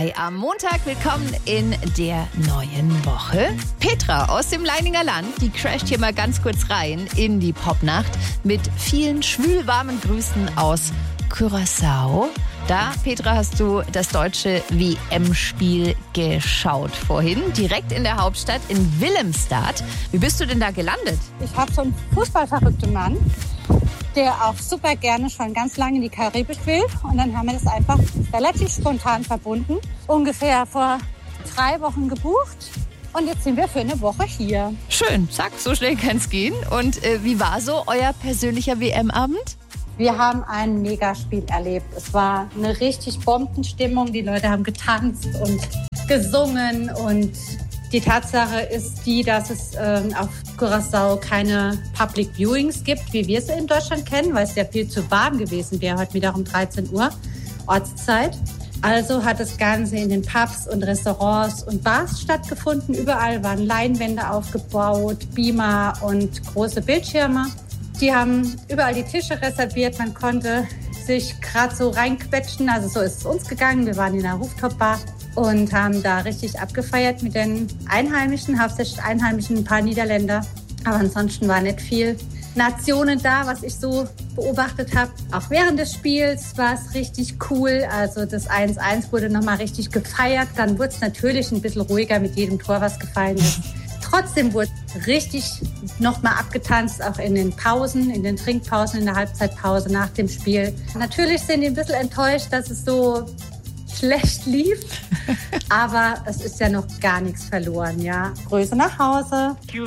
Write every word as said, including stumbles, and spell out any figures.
Hi am Montag, willkommen in der neuen Woche. Petra aus dem Leininger Land, die crasht hier mal ganz kurz rein in die Popnacht mit vielen schwülwarmen Grüßen aus Curaçao. Da, Petra, hast du das deutsche W M-Spiel geschaut vorhin, direkt in der Hauptstadt in Willemstad. Wie bist du denn da gelandet? Ich habe so einen fußballverrückten Mann, der auch super gerne schon ganz lange in die Karibik will. Und dann haben wir das einfach relativ spontan verbunden. Ungefähr vor drei Wochen gebucht. Und jetzt sind wir für eine Woche hier. Schön, zack, so schnell kann es gehen. Und äh, wie war so euer persönlicher W M-Abend? Wir haben ein Megaspiel erlebt. Es war eine richtig Bombenstimmung. Die Leute haben getanzt und gesungen. Und die Tatsache ist die, dass es ähm, auf Curaçao keine Public Viewings gibt, wie wir es in Deutschland kennen, weil es ja viel zu warm gewesen wäre, heute Mittag um dreizehn Uhr Ortszeit. Also hat das Ganze in den Pubs und Restaurants und Bars stattgefunden. Überall waren Leinwände aufgebaut, Beamer und große Bildschirme. Die haben überall die Tische reserviert. Man konnte sich gerade so reinquetschen. Also so ist es uns gegangen. Wir waren in einer Rooftop-Bar und haben da richtig abgefeiert mit den Einheimischen, hauptsächlich Einheimischen, ein paar Niederländer. Aber ansonsten war nicht viel Nationen da, was ich so beobachtet habe. Auch während des Spiels war es richtig cool. Also das eins eins wurde nochmal richtig gefeiert. Dann wurde es natürlich ein bisschen ruhiger mit jedem Tor, was gefallen ist. Trotzdem wurde richtig nochmal abgetanzt, auch in den Pausen, in den Trinkpausen, in der Halbzeitpause nach dem Spiel. Natürlich sind die ein bisschen enttäuscht, dass es so schlecht lief, aber es ist ja noch gar nichts verloren, ja. Grüße nach Hause.